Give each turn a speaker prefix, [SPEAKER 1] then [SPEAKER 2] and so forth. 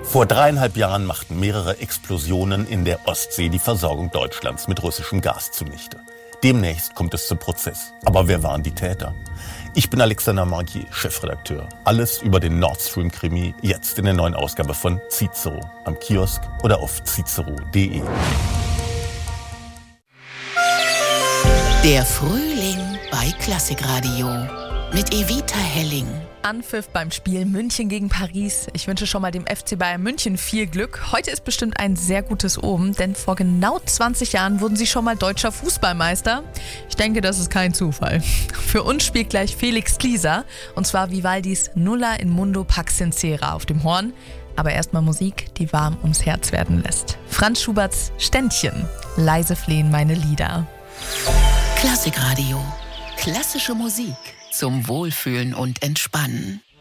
[SPEAKER 1] Vor 3,5 Jahren machten mehrere Explosionen in der Ostsee die Versorgung Deutschlands mit russischem Gas zunichte. Demnächst kommt es zum Prozess. Aber wer waren die Täter? Ich bin Alexander Margier, Chefredakteur. Alles über den Nord Stream-Krimi jetzt in der neuen Ausgabe von Cicero. Am Kiosk oder auf cicero.de.
[SPEAKER 2] Der Frühling bei Klassikradio mit Evita Helling.
[SPEAKER 3] Anpfiff beim Spiel München gegen Paris. Ich wünsche schon mal dem FC Bayern München viel Glück. Heute ist bestimmt ein sehr gutes Omen, denn vor genau 20 Jahren wurden sie schon mal deutscher Fußballmeister. Ich denke, das ist kein Zufall. Für uns spielt gleich Felix Klieser, und zwar Vivaldis Nulla in Mundo Pax Sincera auf dem Horn. Aber erstmal Musik, die warm ums Herz werden lässt. Franz Schuberts Ständchen. Leise flehen meine Lieder.
[SPEAKER 2] Klassikradio. Klassische Musik zum Wohlfühlen und Entspannen.